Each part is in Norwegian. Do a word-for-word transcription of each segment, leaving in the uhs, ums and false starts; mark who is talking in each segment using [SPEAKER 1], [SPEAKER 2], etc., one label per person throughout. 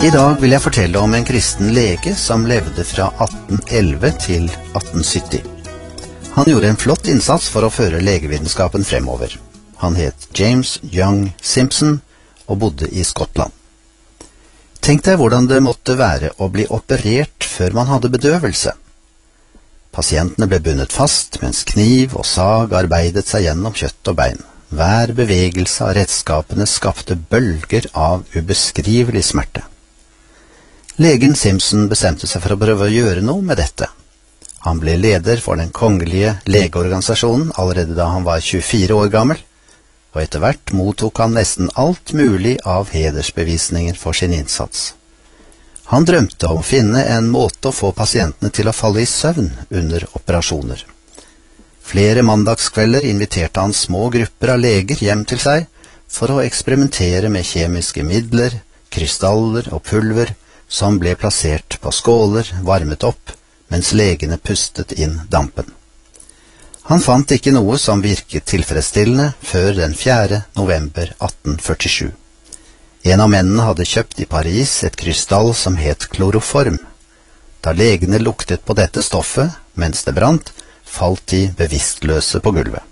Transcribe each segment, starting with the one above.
[SPEAKER 1] I dag vil jeg fortelle om en kristen lege som levde fra atten elleve til atten sytti. Han gjorde en flott innsats for å føre legevitenskapen fremover. Han het James Young Simpson og bodde i Skottland. Tenk deg hvordan det måtte være å bli operert før man hadde bedøvelse. Pasientene ble bundet fast, mens kniv og sag arbeidet seg gjennom kjøtt og bein. Hver bevegelse av redskapene skapte bølger av ubeskrivelig smerte. Legen Simpson bestemte seg for å prøve å gjøre noe med dette. Han ble leder for den kongelige legeorganisasjonen allerede da han var tjuefire år gammel, og etter hvert mottok han nesten alt mulig av hedersbevisninger for sin innsats. Han drømte om å finne en måte å få pasientene til å falle i søvn under operasjoner. Flere mandagskvelder inviterte han små grupper av leger hjem til seg for å eksperimentere med kjemiske midler, krystaller og pulver som ble plassert på skåler, varmet opp, mens legene pustet inn dampen. Han fant ikke noe som virket tilfredsstillende før den fjerde november atten førtisju. En av mennene hadde kjøpt i Paris et krystall som het kloroform. Da legene luktet på dette stoffet, mens det brant, falt de bevisstløse på gulvet.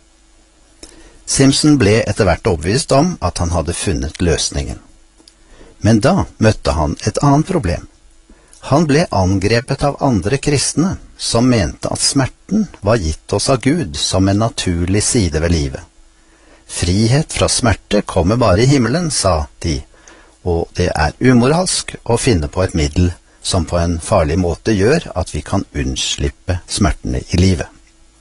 [SPEAKER 1] Simpson ble etter hvert overbevist om at han hadde funnet løsningen. Men da møtte han et annet problem. Han ble angrepet av andre kristne, som mente at smerten var gitt oss av Gud som en naturlig side ved livet. Frihet fra smerte kommer bare i himmelen, sa de, og det er umoralsk å finne på et middel som på en farlig måte gjør at vi kan unnslippe smertene i livet.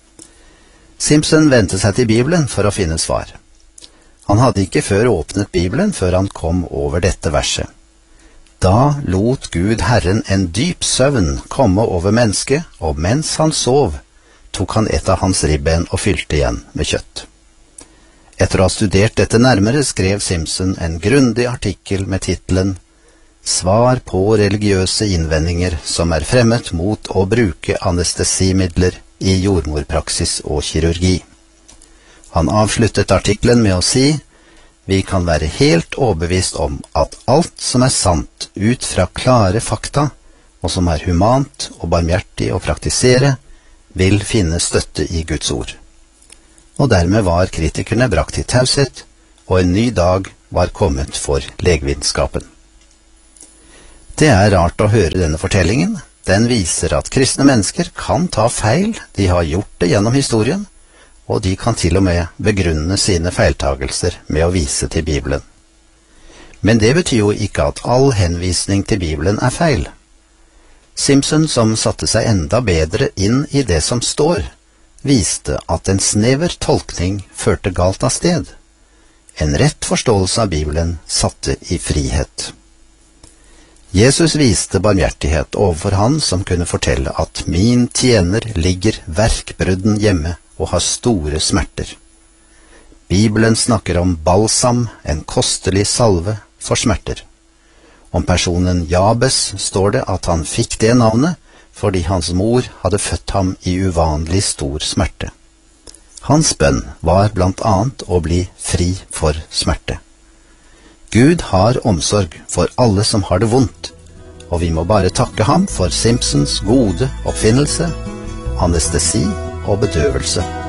[SPEAKER 1] Simpson vendte seg til Bibelen for å finne svar. Han hadde ikke før åpnet Bibelen før han kom over dette verset. Da lot Gud Herren en dyp søvn komme over mennesket, og mens han sov, tok han et av hans ribben og fylte igjen med kjøtt. Etter å ha studert dette nærmere skrev Simpson en grundig artikkel med titelen «Svar på religiøse innvendinger som er fremmet mot å bruke anestesimidler i jordmorpraksis og kirurgi». Han avsluttet artikkelen med å si: «Vi kan være helt overbevist om at alt som er sant ut fra klare fakta, og som er humant og barmhjertig å praktisere, vil finne støtte i Guds ord.» Og dermed var kritikerne brakt til taushet, og en ny dag var kommet for legevitenskapen. Det er rart å høre denne fortellingen. Den viser at kristne mennesker kan ta feil, de har gjort det gjennom historien, og de kan til og med begrunne sine feiltagelser med å vise til Bibelen. Men det betyr jo ikke at all henvisning til Bibelen er feil. Simpson, som satte seg enda bedre inn i det som står, viste at en snever tolkning førte galt av sted. En rett forståelse av Bibelen satte i frihet. Jesus viste barmhjertighet overfor han som kunne fortelle at min tjener ligger verkbrudden hjemme og har store smerter. Bibelen snakker om balsam, en kostelig salve for smerter. Om personen Jabes står det at han fikk det navnet fordi hans mor hadde født ham i uvanlig stor smerte. Hans bønn var blant annet å bli fri for smerte. Gud har omsorg for alle som har det vondt, og vi må bare takke ham for Simpsons gode oppfinnelse, anestesi og bedøvelse.